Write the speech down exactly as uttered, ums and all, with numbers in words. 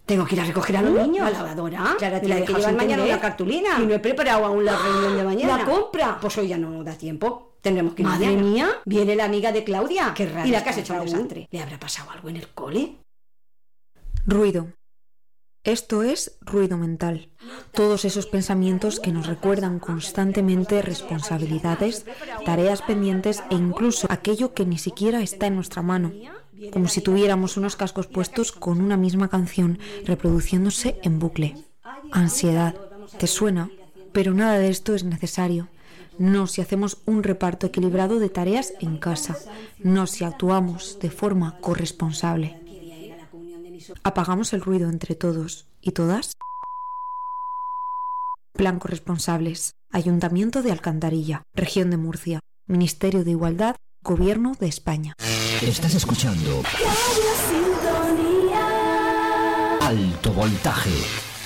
Tengo que ir a recoger a los ¿Mm? niños. ¿La lavadora? Ya la ¿Me la tiene que dejas llevar mañana entender? una cartulina. Y no he preparado aún la reunión de mañana. ¿La compra? Pues hoy ya no da tiempo. Tendremos que ir Madre mañana. mía. Viene la amiga de Claudia. Qué raro Y la está que has hecho un Raúl. desastre. ¿Le habrá pasado algo en el cole? Ruido. Esto es ruido mental. Todos esos pensamientos que nos recuerdan constantemente responsabilidades, tareas pendientes e incluso aquello que ni siquiera está en nuestra mano. Como si tuviéramos unos cascos puestos con una misma canción reproduciéndose en bucle. Ansiedad. ¿Te suena? Pero nada de esto es necesario. No si hacemos un reparto equilibrado de tareas en casa. No si actuamos de forma corresponsable. Apagamos el ruido entre todos y todas. Plan Corresponsables. Ayuntamiento de Alcantarilla, Región de Murcia, Ministerio de Igualdad, Gobierno de España. Estás escuchando Alto Voltaje.